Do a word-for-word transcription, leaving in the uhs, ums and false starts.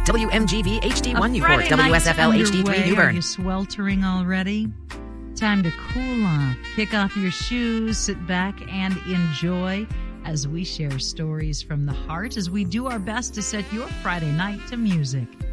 W M G V H D one A Newport, Friday W night's S F L H D three underway. New Are Bern. you sweltering already? Time to cool off, kick off your shoes, sit back and enjoy as we share stories from the heart as we do our best to set your Friday night to music.